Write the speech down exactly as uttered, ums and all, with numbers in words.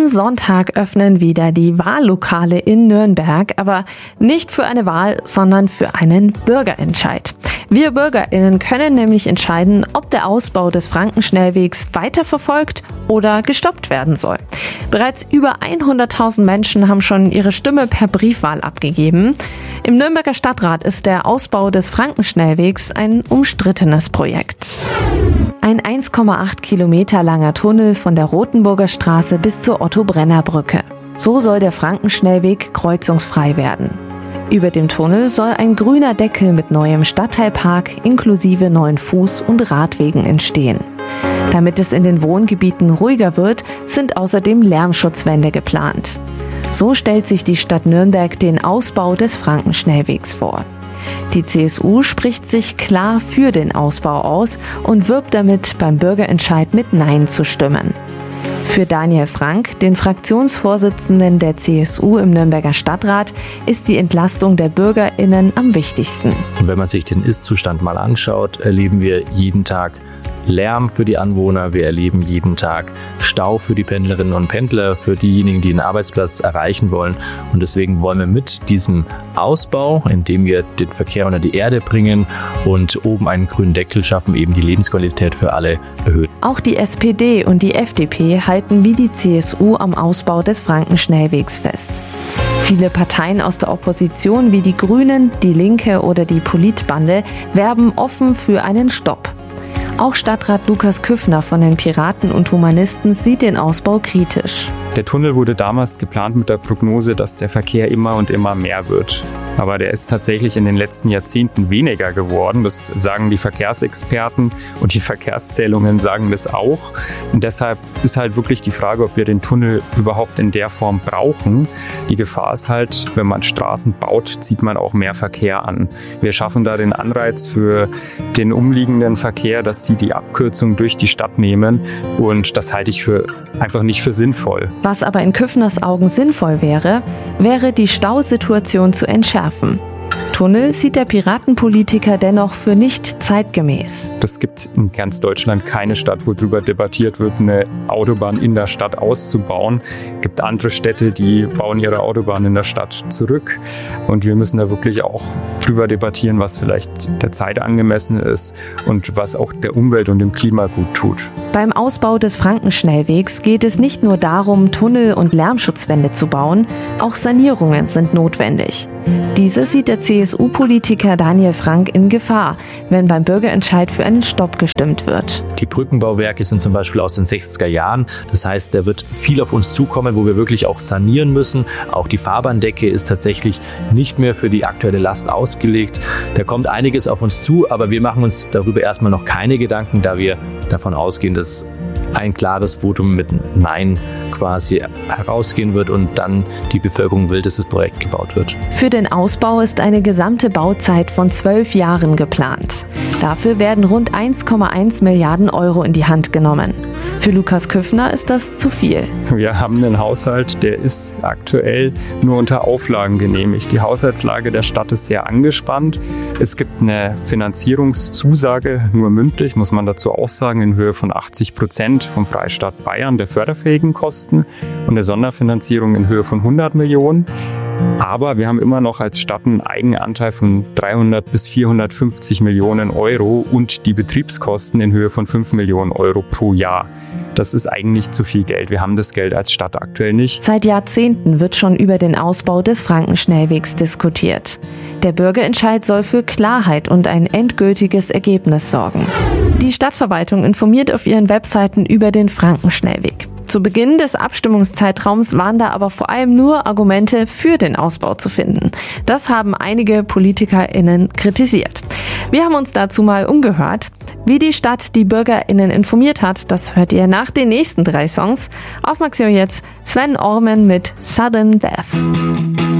Am Sonntag öffnen wieder die Wahllokale in Nürnberg, aber nicht für eine Wahl, sondern für einen Bürgerentscheid. Wir BürgerInnen können nämlich entscheiden, ob der Ausbau des Frankenschnellwegs weiterverfolgt oder gestoppt werden soll. Bereits über hunderttausend Menschen haben schon ihre Stimme per Briefwahl abgegeben. Im Nürnberger Stadtrat ist der Ausbau des Frankenschnellwegs ein umstrittenes Projekt. Ein eins Komma acht Kilometer langer Tunnel von der Rothenburger Straße bis zur Otto-Brenner-Brücke. So soll der Frankenschnellweg kreuzungsfrei werden. Über dem Tunnel soll ein grüner Deckel mit neuem Stadtteilpark inklusive neuen Fuß- und Radwegen entstehen. Damit es in den Wohngebieten ruhiger wird, sind außerdem Lärmschutzwände geplant. So stellt sich die Stadt Nürnberg den Ausbau des Frankenschnellwegs vor. Die C S U spricht sich klar für den Ausbau aus und wirbt damit, beim Bürgerentscheid mit Nein zu stimmen. Für Daniel Frank, den Fraktionsvorsitzenden der C S U im Nürnberger Stadtrat, ist die Entlastung der BürgerInnen am wichtigsten. Und wenn man sich den Ist-Zustand mal anschaut, erleben wir jeden Tag Lärm für die Anwohner, wir erleben jeden Tag Stau für die Pendlerinnen und Pendler, für diejenigen, die einen Arbeitsplatz erreichen wollen. Und deswegen wollen wir mit diesem Ausbau, indem wir den Verkehr unter die Erde bringen und oben einen grünen Deckel schaffen, eben die Lebensqualität für alle erhöhen. Auch die S P D und die F D P halten wie die C S U am Ausbau des Frankenschnellwegs fest. Viele Parteien aus der Opposition wie die Grünen, die Linke oder die Politbande werben offen für einen Stopp. Auch Stadtrat Lukas Küffner von den Piraten und Humanisten sieht den Ausbau kritisch. Der Tunnel wurde damals geplant mit der Prognose, dass der Verkehr immer und immer mehr wird. Aber der ist tatsächlich in den letzten Jahrzehnten weniger geworden. Das sagen die Verkehrsexperten und die Verkehrszählungen sagen das auch. Und deshalb ist halt wirklich die Frage, ob wir den Tunnel überhaupt in der Form brauchen. Die Gefahr ist halt, wenn man Straßen baut, zieht man auch mehr Verkehr an. Wir schaffen da den Anreiz für den umliegenden Verkehr, dass die die Abkürzung durch die Stadt nehmen. Und das halte ich für einfach nicht für sinnvoll. Was aber in Küffners Augen sinnvoll wäre, wäre die Stausituation zu entschärfen. Tunnel sieht der Piratenpolitiker dennoch für nicht zeitgemäß. Es gibt in ganz Deutschland keine Stadt, wo darüber debattiert wird, eine Autobahn in der Stadt auszubauen. Es gibt andere Städte, die bauen ihre Autobahn in der Stadt zurück. Und wir müssen da wirklich auch drüber debattieren, was vielleicht der Zeit angemessen ist und was auch der Umwelt und dem Klima gut tut. Beim Ausbau des Frankenschnellwegs geht es nicht nur darum, Tunnel- und Lärmschutzwände zu bauen, auch Sanierungen sind notwendig. Diese sieht der C S U-Politiker Daniel Frank in Gefahr, wenn beim Bürgerentscheid für einen Stopp gestimmt wird. Die Brückenbauwerke sind zum Beispiel aus den sechziger Jahren. Das heißt, da wird viel auf uns zukommen, wo wir wirklich auch sanieren müssen. Auch die Fahrbahndecke ist tatsächlich nicht mehr für die aktuelle Last ausgelegt. Da kommt einiges auf uns zu, aber wir machen uns darüber erstmal noch keine Gedanken, da wir davon ausgehen, dass ein klares Votum mit Nein quasi herausgehen wird und dann die Bevölkerung will, dass das Projekt gebaut wird. Für den Ausbau ist eine gesamte Bauzeit von zwölf Jahren geplant. Dafür werden rund eins Komma eins Milliarden Euro in die Hand genommen. Für Lukas Küffner ist das zu viel. Wir haben einen Haushalt, der ist aktuell nur unter Auflagen genehmigt. Die Haushaltslage der Stadt ist sehr angespannt. Es gibt eine Finanzierungszusage, nur mündlich, muss man dazu auch sagen, in Höhe von achtzig Prozent vom Freistaat Bayern der förderfähigen Kosten und eine Sonderfinanzierung in Höhe von hundert Millionen. Aber wir haben immer noch als Stadt einen Eigenanteil von dreihundert bis vierhundertfünfzig Millionen Euro und die Betriebskosten in Höhe von fünf Millionen Euro pro Jahr. Das ist eigentlich zu viel Geld. Wir haben das Geld als Stadt aktuell nicht. Seit Jahrzehnten wird schon über den Ausbau des Frankenschnellwegs diskutiert. Der Bürgerentscheid soll für Klarheit und ein endgültiges Ergebnis sorgen. Die Stadtverwaltung informiert auf ihren Webseiten über den Frankenschnellweg. Zu Beginn des Abstimmungszeitraums waren da aber vor allem nur Argumente für den Ausbau zu finden. Das haben einige PolitikerInnen kritisiert. Wir haben uns dazu mal umgehört. Wie die Stadt die BürgerInnen informiert hat, das hört ihr nach den nächsten drei Songs. Auf Maxio jetzt Sven Orman mit Sudden Death.